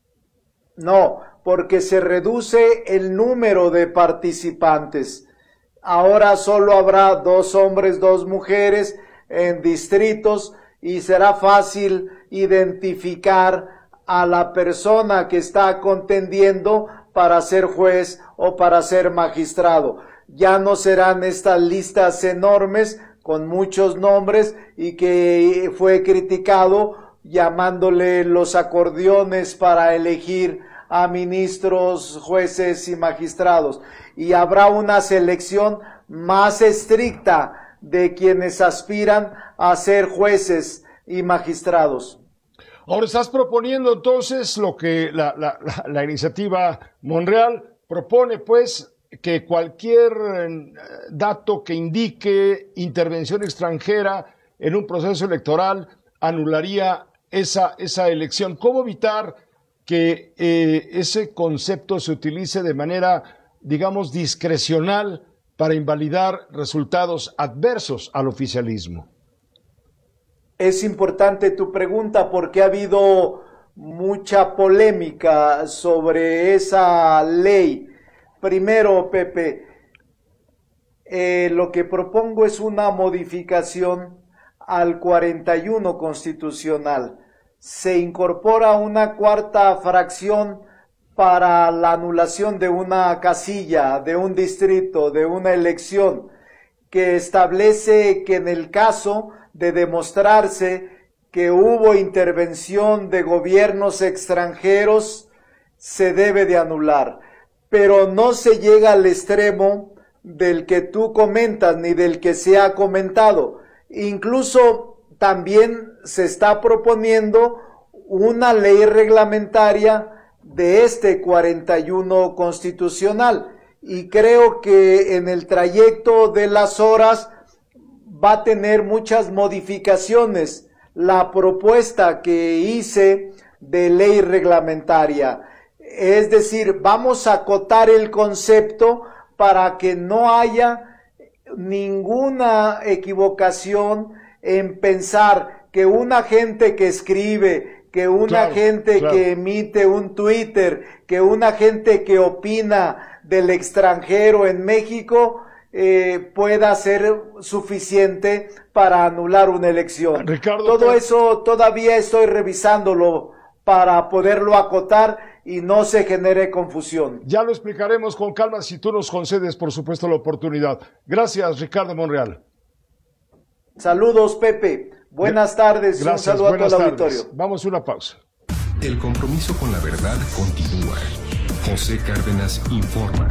No, porque se reduce el número de participantes. Ahora solo habrá dos hombres, dos mujeres en distritos y será fácil identificar a la persona que está contendiendo para ser juez o para ser magistrado. Ya no serán estas listas enormes con muchos nombres y que fue criticado llamándole los acordeones para elegir a ministros, jueces y magistrados. Y habrá una selección más estricta de quienes aspiran a ser jueces y magistrados. Ahora estás proponiendo entonces lo que la, la, la, la iniciativa Monreal propone, pues, que cualquier dato que indique intervención extranjera en un proceso electoral anularía esa, esa elección. ¿Cómo evitar que eh, ese concepto se utilice de manera, digamos, discrecional para invalidar resultados adversos al oficialismo? Es importante tu pregunta porque ha habido mucha polémica sobre esa ley. Primero, Pepe, eh, lo que propongo es una modificación al cuarenta y uno constitucional. Se incorpora una cuarta fracción para la anulación de una casilla, de un distrito, de una elección, que establece que en el caso de demostrarse que hubo intervención de gobiernos extranjeros, se debe de anular. Pero no se llega al extremo del que tú comentas ni del que se ha comentado. Incluso también se está proponiendo una ley reglamentaria de este cuarenta y uno constitucional. Y creo que en el trayecto de las horas va a tener muchas modificaciones la propuesta que hice de ley reglamentaria. Es decir, vamos a acotar el concepto para que no haya ninguna equivocación en pensar que una gente que escribe, que una claro, gente claro. que emite un Twitter, que una gente que opina del extranjero en México eh, pueda ser suficiente para anular una elección. Ricardo, todo eso todavía estoy revisándolo para poderlo acotar y no se genere confusión. Ya lo explicaremos con calma si tú nos concedes, por supuesto, la oportunidad. Gracias, Ricardo Monreal. Saludos, Pepe. Buenas tardes. Gracias, un saludo a todo el tardes. auditorio. Vamos a una pausa. El compromiso con la verdad continúa. José Cárdenas informa.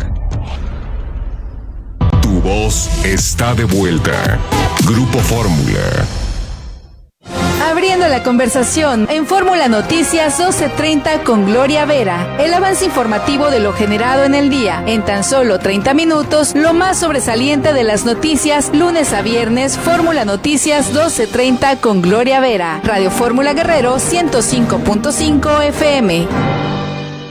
Tu voz está de vuelta. Grupo Fórmula. Abriendo la conversación en Fórmula Noticias doce treinta con Gloria Vera. El avance informativo de lo generado en el día. En tan solo treinta minutos, lo más sobresaliente de las noticias, lunes a viernes, Fórmula Noticias doce treinta con Gloria Vera. Radio Fórmula Guerrero ciento cinco punto cinco F M.